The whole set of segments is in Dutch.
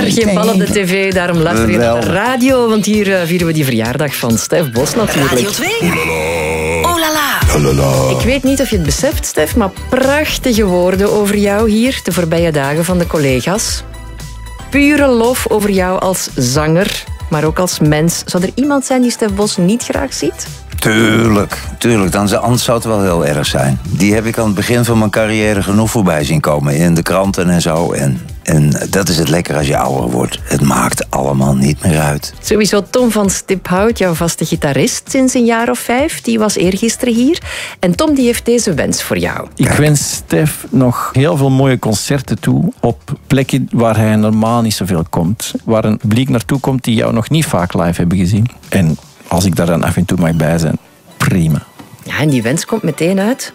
Geen bal op de tv, daarom luister je naar de radio. Want hier vieren we die verjaardag van Stef Bos natuurlijk. Radio 2. Oh la la. Ik weet niet of je het beseft, Stef, maar prachtige woorden over jou hier de voorbije dagen van de collega's. Pure lof over jou als zanger, maar ook als mens. Zou er iemand zijn die Stef Bos niet graag ziet? Tuurlijk. Anders zou het wel heel erg zijn. Die heb ik aan het begin van mijn carrière genoeg voorbij zien komen. In de kranten en zo. En dat is het lekker als je ouder wordt. Het maakt allemaal niet meer uit. Sowieso Tom van Stiphout, jouw vaste gitarist sinds een jaar of 5. Die was eergisteren hier. En Tom die heeft deze wens voor jou. Ik wens Stef nog heel veel mooie concerten toe. Op plekken waar hij normaal niet zoveel komt. Waar een publiek naartoe komt die jou nog niet vaak live hebben gezien. En als ik daar dan af en toe mag bij zijn, prima. Ja, en die wens komt meteen uit.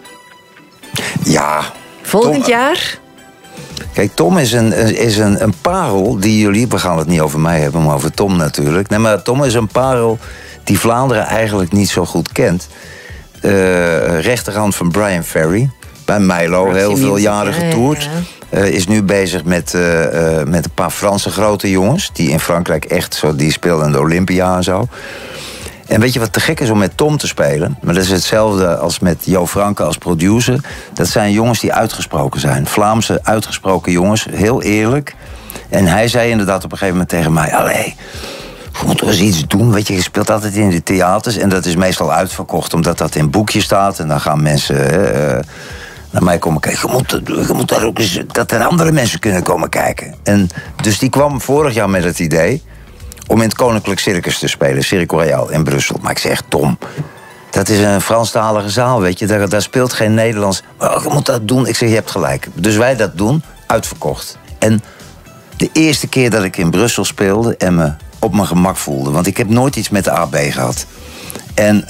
Ja. Volgend jaar? Kijk, Tom is een parel die jullie... We gaan het niet over mij hebben, maar over Tom natuurlijk. Nee, maar Tom is een parel die Vlaanderen eigenlijk niet zo goed kent. Rechterhand van Brian Ferry. Bij Milo, heel veel jaren getoerd. Is nu bezig met een paar Franse grote jongens. Die in Frankrijk echt die spelen in de Olympia en zo. En weet je wat te gek is om met Tom te spelen? Maar dat is hetzelfde als met Jo Franke als producer. Dat zijn jongens die uitgesproken zijn. Vlaamse uitgesproken jongens, heel eerlijk. En hij zei inderdaad op een gegeven moment tegen mij... Allee, je moet eens iets doen. Weet je speelt altijd in de theaters. En dat is meestal uitverkocht omdat dat in boekjes staat. En dan gaan mensen... naar mij komen kijken. Je moet daar ook eens... Dat er andere mensen kunnen komen kijken. En dus die kwam vorig jaar met het idee... om in het Koninklijk Circus te spelen. Cirque Royal in Brussel. Maar ik zeg, Tom, dat is een Franstalige zaal, weet je. Daar speelt geen Nederlands. Maar je moet dat doen. Ik zeg, je hebt gelijk. Dus wij dat doen, uitverkocht. En de eerste keer dat ik in Brussel speelde... en me op mijn gemak voelde. Want ik heb nooit iets met de AB gehad. En...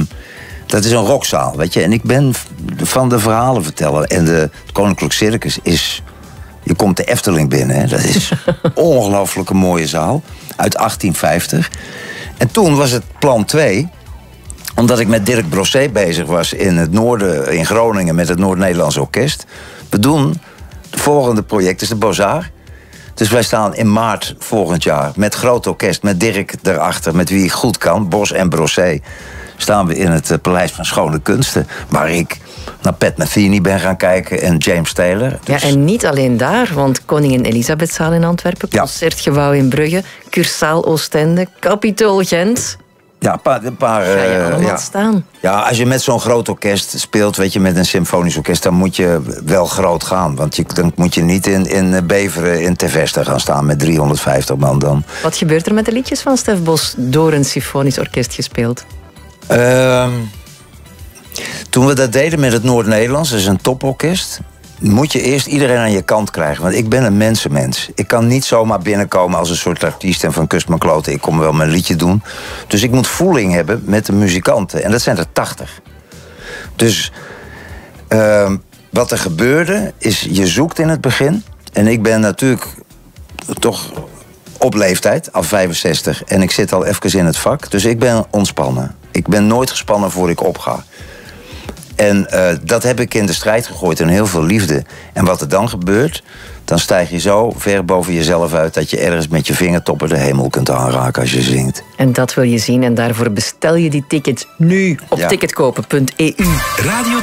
dat is een rockzaal, weet je. En ik ben van de verhalen vertellen. En het Koninklijk Circus is... Je komt de Efteling binnen, hè. Dat is een ongelooflijke mooie zaal. Uit 1850. En toen was het plan 2... omdat ik met Dirk Brosset bezig was in het noorden... in Groningen met het Noord-Nederlands Orkest. We doen het volgende project, is de Beaux-Arts. Dus wij staan in maart volgend jaar met groot orkest... met Dirk erachter, met wie ik goed kan, Bos en Brosset... staan we in het Paleis van Schone Kunsten... waar ik naar Pat Metheny ben gaan kijken en James Taylor. Dus... Ja, en niet alleen daar, want Koningin Elisabethzaal in Antwerpen... Concertgebouw in Brugge, Cursaal Oostende, Capitool Gent... Ja, een paar ga je allemaal staan. Ja, als je met zo'n groot orkest speelt, weet je, met een symfonisch orkest... dan moet je wel groot gaan. Want dan moet je niet in Beveren in Terveste gaan staan met 350 man dan. Wat gebeurt er met de liedjes van Stef Bos door een symfonisch orkest gespeeld? Toen we dat deden met het Noord-Nederlands, dat is een toporkest... moet je eerst iedereen aan je kant krijgen. Want ik ben een mensenmens. Ik kan niet zomaar binnenkomen als een soort artiest... en van kust mijn kloten, ik kom wel mijn liedje doen. Dus ik moet voeling hebben met de muzikanten. En dat zijn er 80. Dus wat er gebeurde, is je zoekt in het begin. En ik ben natuurlijk toch op leeftijd, al 65... en ik zit al even in het vak. Dus ik ben ontspannen. Ik ben nooit gespannen voor ik opga. En dat heb ik in de strijd gegooid en heel veel liefde. En wat er dan gebeurt, dan stijg je zo ver boven jezelf uit... dat je ergens met je vingertoppen de hemel kunt aanraken als je zingt. En dat wil je zien en daarvoor bestel je die tickets nu op ticketkopen.eu.